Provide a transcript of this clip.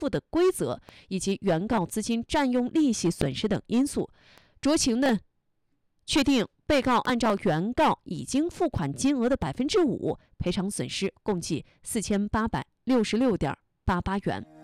付的规则以及原告资金占用利息损失等因素，酌情呢确定被告按照原告已经付款金额的5%赔偿损失，共计4866.88元。